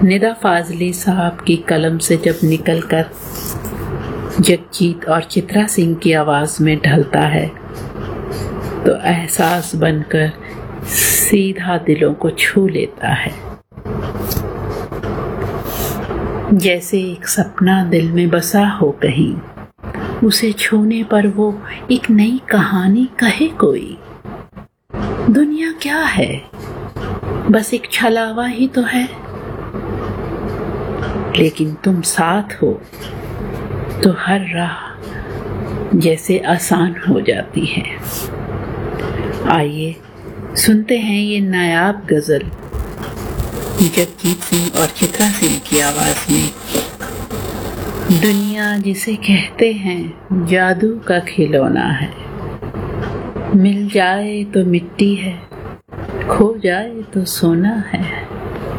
निदा फाजली साहब की कलम से जब निकलकर जगजीत और चित्रा सिंह की आवाज में ढलता है तो एहसास बनकर सीधा दिलों को छू लेता है। जैसे एक सपना दिल में बसा हो कहीं, उसे छूने पर वो एक नई कहानी कहे कोई। दुनिया क्या है, बस एक छलावा ही तो है, लेकिन तुम साथ हो तो हर राह जैसे आसान हो जाती है। आइए सुनते हैं ये नायाब गजल जगजीत सिंह और चित्रा सिंह की आवाज में। दुनिया जिसे कहते हैं जादू का खिलौना है, मिल जाए तो मिट्टी है, खो जाए तो सोना है।